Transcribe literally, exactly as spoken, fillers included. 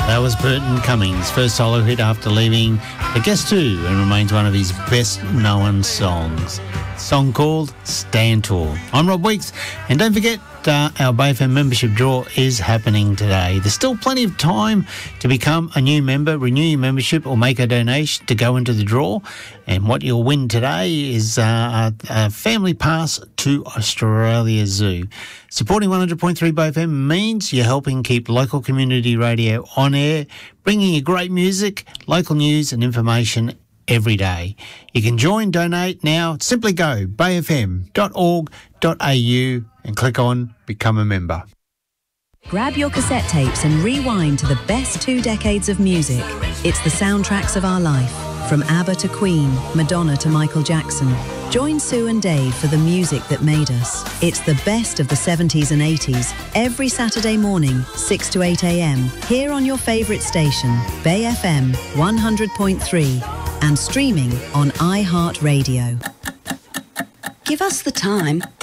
That was Burton Cummings' first solo hit after leaving The Guess Two, and remains one of his best-known songs. A song called Stand Tall. I'm Rob Weeks, and don't forget uh, our Bay F M membership draw is happening today. There's still plenty of time to become a new member, renew your membership, or make a donation to go into the draw. And what you'll win today is uh, a, a family pass to Australia Zoo. Supporting one hundred point three Bay F M means you're helping keep local community radio on air, bringing you great music, local news and information every day. You can join, donate now. Simply go bay f m dot org dot a u and click on Become a Member. Grab your cassette tapes and rewind to the best two decades of music. It's the soundtracks of our life. From ABBA to Queen, Madonna to Michael Jackson. Join Sue and Dave for the music that made us. It's the best of the seventies and eighties, every Saturday morning, six to eight a m, here on your favourite station, Bay F M one hundred point three, and streaming on iHeartRadio. Give us the time